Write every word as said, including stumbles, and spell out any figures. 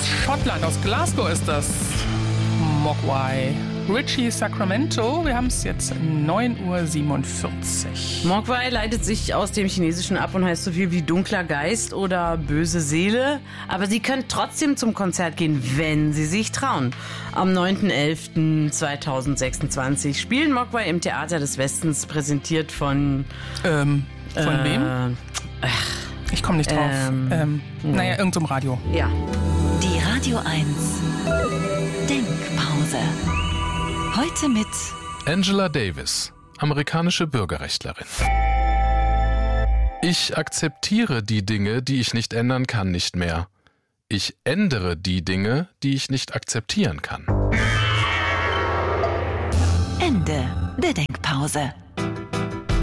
Aus Schottland, aus Glasgow ist das Mogwai. Richie Sacramento, wir haben es jetzt neun Uhr siebenundvierzig. Mogwai leitet sich aus dem Chinesischen ab und heißt so viel wie dunkler Geist oder böse Seele. Aber Sie können trotzdem zum Konzert gehen, wenn Sie sich trauen. Am neunten elften zweitausendsechsundzwanzig spielen Mogwai im Theater des Westens, präsentiert von... Ähm, von äh, wem? Ach, ich komme nicht drauf. Ähm, ähm, nee. Naja, irgendein Radio. Ja. Die Radio eins Denkpause. Heute mit Angela Davis, amerikanische Bürgerrechtlerin. Ich akzeptiere die Dinge, die ich nicht ändern kann, nicht mehr. Ich ändere die Dinge, die ich nicht akzeptieren kann. Ende der Denkpause.